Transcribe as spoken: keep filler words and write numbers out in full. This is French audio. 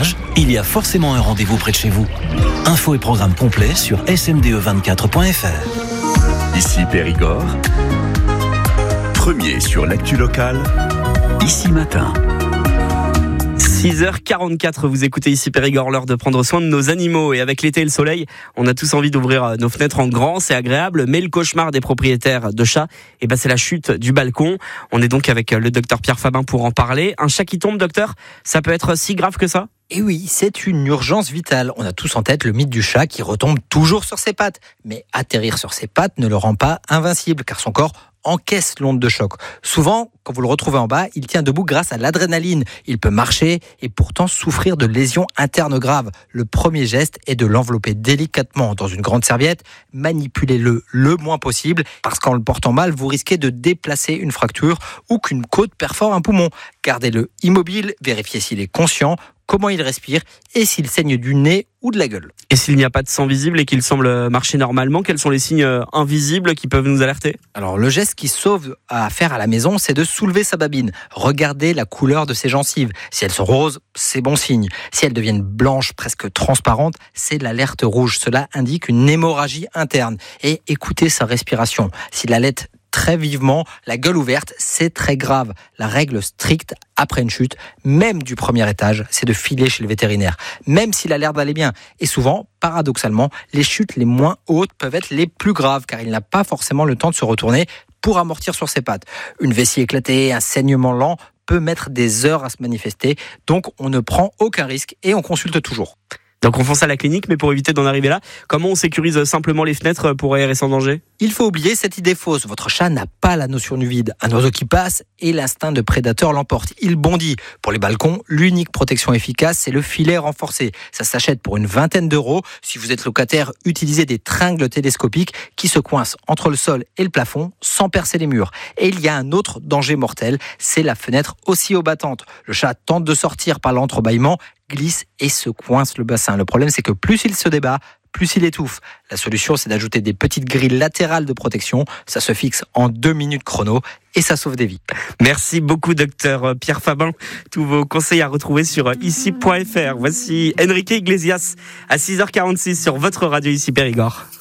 orage, il y a forcément un rendez-vous près de chez vous. Infos et programmes complets sur s m d e vingt-quatre point f r. Ici Périgord, premier sur l'actu locale, Ici Matin. six heures quarante-quatre, vous écoutez Ici Périgord, l'heure de prendre soin de nos animaux. Et avec l'été et le soleil, on a tous envie d'ouvrir nos fenêtres en grand, c'est agréable. Mais le cauchemar des propriétaires de chats, eh ben c'est la chute du balcon. On est donc avec le docteur Pierre Fabin pour en parler. Un chat qui tombe, docteur, ça peut être si grave que ça ? Et oui, c'est une urgence vitale. On a tous en tête le mythe du chat qui retombe toujours sur ses pattes. Mais atterrir sur ses pattes ne le rend pas invincible, car son corps encaisse l'onde de choc. Souvent, quand vous le retrouvez en bas, il tient debout grâce à l'adrénaline. Il peut marcher et pourtant souffrir de lésions internes graves. Le premier geste est de l'envelopper délicatement dans une grande serviette. Manipulez-le le moins possible, parce qu'en le portant mal, vous risquez de déplacer une fracture ou qu'une côte perfore un poumon. Gardez-le immobile, vérifiez s'il est conscient, comment il respire et s'il saigne du nez ou de la gueule. Et s'il n'y a pas de sang visible et qu'il semble marcher normalement, quels sont les signes invisibles qui peuvent nous alerter ? Alors le geste qui sauve à faire à la maison, c'est de soulever sa babine. Regardez la couleur de ses gencives. Si elles sont roses, c'est bon signe. Si elles deviennent blanches, presque transparentes, c'est l'alerte rouge. Cela indique une hémorragie interne. Et écoutez sa respiration. S'il allait très vivement, la gueule ouverte, c'est très grave. La règle stricte après une chute, même du premier étage, c'est de filer chez le vétérinaire, même s'il a l'air d'aller bien. Et souvent, paradoxalement, les chutes les moins hautes peuvent être les plus graves, car il n'a pas forcément le temps de se retourner pour amortir sur ses pattes. Une vessie éclatée, un saignement lent peut mettre des heures à se manifester, donc on ne prend aucun risque et on consulte toujours. Donc on fonce à la clinique, mais pour éviter d'en arriver là, comment on sécurise simplement les fenêtres pour aérer sans danger ? Il faut oublier cette idée fausse. Votre chat n'a pas la notion du vide. Un oiseau qui passe et l'instinct de prédateur l'emporte. Il bondit. Pour les balcons, l'unique protection efficace, c'est le filet renforcé. Ça s'achète pour une vingtaine d'euros. Si vous êtes locataire, utilisez des tringles télescopiques qui se coincent entre le sol et le plafond sans percer les murs. Et il y a un autre danger mortel, c'est la fenêtre oscillobattante. Le chat tente de sortir par l'entrebâillement, glisse et se coince le bassin. Le problème, c'est que plus il se débat, plus il étouffe. La solution, c'est d'ajouter des petites grilles latérales de protection. Ça se fixe en deux minutes chrono et ça sauve des vies. Merci beaucoup, docteur Pierre Fabin. Tous vos conseils à retrouver sur ici point f r. Voici Enrique Iglesias à six heures quarante-six sur votre radio Ici Périgord.